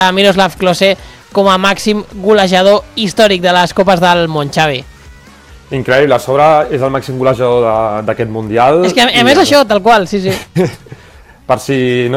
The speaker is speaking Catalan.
a Miroslav Klose com a màxim golejador històric de les Copes del món, Xavi. Increïble, a sobre és el màxim golejador d'aquest Mundial. És que a més això, tal qual, sí. Per si no